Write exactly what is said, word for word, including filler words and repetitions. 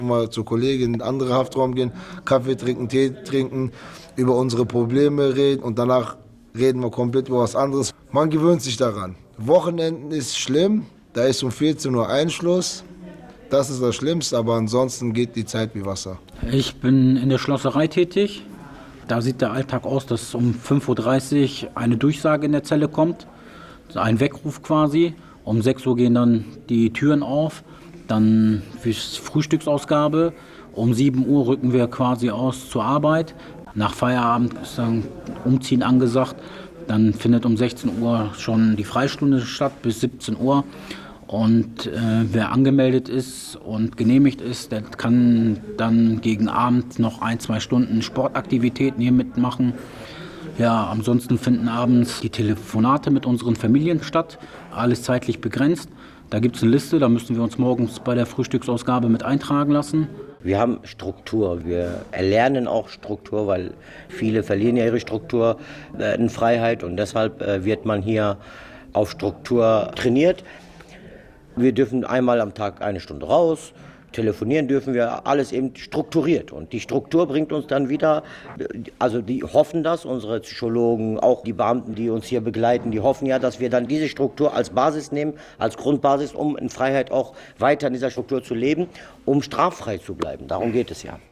Mal zur Kollegin in den anderen Haftraum gehen, Kaffee trinken, Tee trinken, über unsere Probleme reden und danach reden wir komplett über was anderes. Man gewöhnt sich daran. Wochenenden ist schlimm, da ist um vierzehn Uhr Einschluss. Das ist das Schlimmste, aber ansonsten geht die Zeit wie Wasser. Ich bin in der Schlosserei tätig. Da sieht der Alltag aus, dass um fünf Uhr dreißig eine Durchsage in der Zelle kommt, ein Weckruf quasi. Um sechs Uhr gehen dann die Türen auf, dann für Frühstücksausgabe. Um sieben Uhr rücken wir quasi aus zur Arbeit. Nach Feierabend ist dann Umziehen angesagt. Dann findet um sechzehn Uhr schon die Freistunde statt bis siebzehn Uhr. Und äh, wer angemeldet ist und genehmigt ist, der kann dann gegen Abend noch ein, zwei Stunden Sportaktivitäten hier mitmachen. Ja, ansonsten finden abends die Telefonate mit unseren Familien statt, alles zeitlich begrenzt. Da gibt es eine Liste, da müssen wir uns morgens bei der Frühstücksausgabe mit eintragen lassen. Wir haben Struktur, wir erlernen auch Struktur, weil viele verlieren ja ihre Struktur äh, in Freiheit und deshalb äh, wird man hier auf Struktur trainiert. Wir dürfen einmal am Tag eine Stunde raus, telefonieren dürfen wir, alles eben strukturiert. Und die Struktur bringt uns dann wieder, also die hoffen das, unsere Psychologen, auch die Beamten, die uns hier begleiten, die hoffen ja, dass wir dann diese Struktur als Basis nehmen, als Grundbasis, um in Freiheit auch weiter in dieser Struktur zu leben, um straffrei zu bleiben. Darum geht es ja.